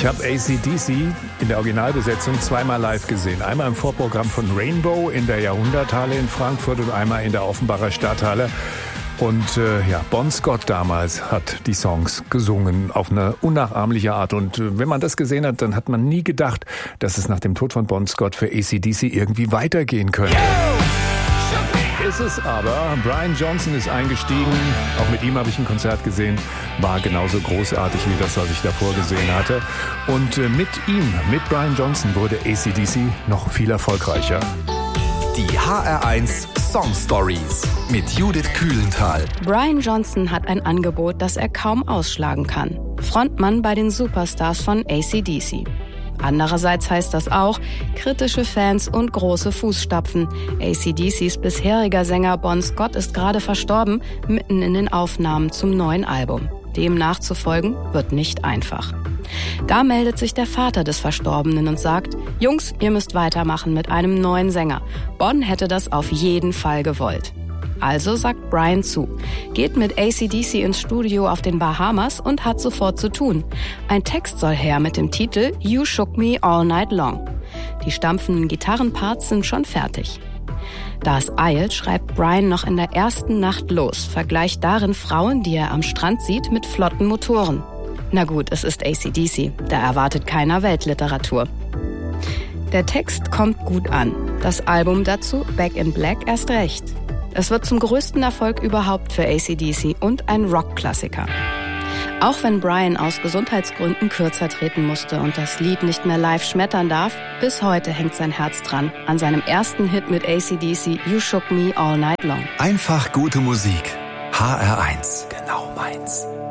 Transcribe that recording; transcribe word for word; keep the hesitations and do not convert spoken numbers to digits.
Ich habe A C D C in der Originalbesetzung zweimal live gesehen. Einmal im Vorprogramm von Rainbow in der Jahrhunderthalle in Frankfurt und einmal in der Offenbacher Stadthalle. Und äh, ja, Bon Scott damals hat die Songs gesungen auf eine unnachahmliche Art. Und äh, wenn man das gesehen hat, dann hat man nie gedacht, dass es nach dem Tod von Bon Scott für A C D C irgendwie weitergehen könnte. Ist es aber. Brian Johnson ist eingestiegen. Auch mit ihm habe ich ein Konzert gesehen. War genauso großartig wie das, was ich davor gesehen hatte. Und äh, mit ihm, mit Brian Johnson, wurde A C D C noch viel erfolgreicher. Die H R eins Song Stories mit Judith Kühlenthal. Brian Johnson hat ein Angebot, das er kaum ausschlagen kann. Frontmann bei den Superstars von A C D C. Andererseits heißt das auch kritische Fans und große Fußstapfen. A C D Cs bisheriger Sänger Bon Scott ist gerade verstorben, mitten in den Aufnahmen zum neuen Album. Dem nachzufolgen wird nicht einfach. Da meldet sich der Vater des Verstorbenen und sagt: Jungs, ihr müsst weitermachen mit einem neuen Sänger. Bon hätte das auf jeden Fall gewollt. Also sagt Brian zu, geht mit A C D C ins Studio auf den Bahamas und hat sofort zu tun. Ein Text soll her mit dem Titel You Shook Me All Night Long. Die stampfenden Gitarrenparts sind schon fertig. Da es eilt, schreibt Brian noch in der ersten Nacht los, vergleicht darin Frauen, die er am Strand sieht, mit flotten Motoren. Na gut, es ist A C D C, da erwartet keiner Weltliteratur. Der Text kommt gut an, das Album dazu, Back in Black, erst recht. Es wird zum größten Erfolg überhaupt für A C D C und ein Rockklassiker. Auch wenn Brian aus Gesundheitsgründen kürzer treten musste und das Lied nicht mehr live schmettern darf, bis heute hängt sein Herz dran, an seinem ersten Hit mit A C D C, You Shook Me All Night Long. Einfach gute Musik. H R eins. Genau meins.